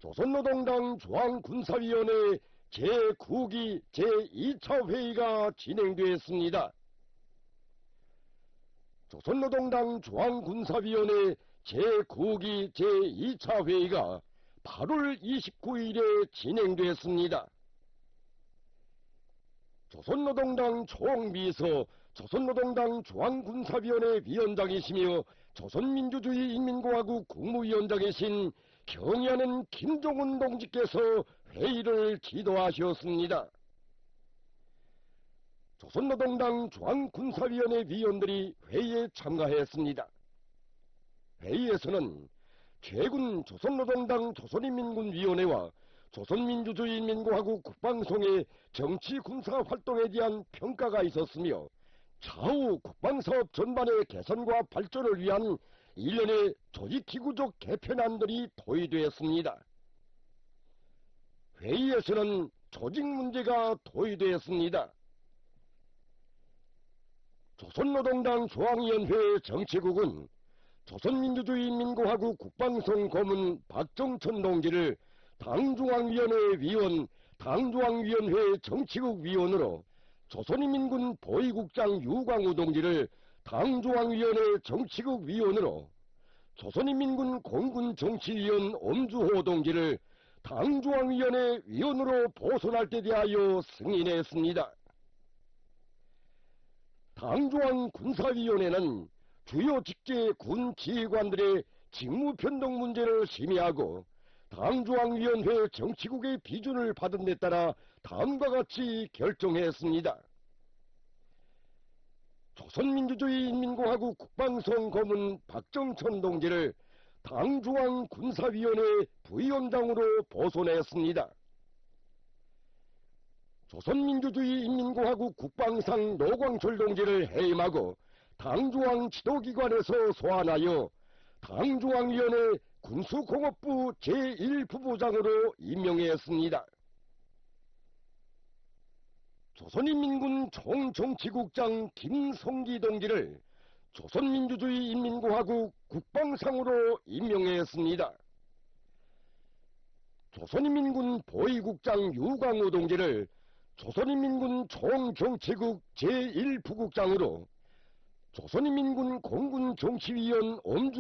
조선노동당 중앙군사위원회 제9기 제2차 회의가 진행되었습니다. 조선노동당 중앙군사위원회 제9기 제2차 회의가 8월 29일에 진행되었습니다. 조선노동당 총비서 조선노동당 중앙군사위원회 위원장이시며 조선민주주의인민공화국 국무위원장이신 경의하는 김종훈 동지께서 회의를 지도하셨습니다. 조선노동당 중앙군사위원회 위원들이 회의에 참가했습니다. 회의에서는 최근 조선노동당 조선인민군위원회와 조선민주주의인민공화국 국방성의 정치군사 활동에 대한 평가가 있었으며 차후 국방사업 전반의 개선과 발전을 위한 일련의 조직기구적 개편안들이 토의되었습니다. 회의에서는 조직 문제가 토의되었습니다. 조선노동당 중앙위원회 정치국은 조선민주주의인민공화국 국방성 고문 박정천 동지를 당중앙위원회 위원, 당중앙위원회 정치국 위원으로, 조선인민군 보위국장 유광우 동지를 당중앙위원회 정치국 위원으로, 조선인민군 공군정치위원 엄주호 동지를 당중앙위원회 위원으로 보선할 데 대하여 승인했습니다. 당중앙군사위원회는 주요 직계 군 지휘관들의 직무 변동 문제를 심의하고 당중앙위원회 정치국의 비준을 받은 데 따라 다음과 같이 결정했습니다. 조선민주주의인민공화국 국방성 고문 박정천 동지를 당중앙군사위원회 부위원장으로 보선했습니다. 조선민주주의인민공화국 국방상 노광철 동지를 해임하고 당중앙 지도기관에서 소환하여 당중앙위원회 군수공업부 제1부부장으로 임명했습니다. 조선인민군 총정치국장 김성기 동지를 조선민주주의인민공화국 국방상으로 임명했습니다. 조선인민군 보위국장 유광우 동지를 조선인민군 총정치국 제1부국장으로, 조선인민군 공군정치위원 엄주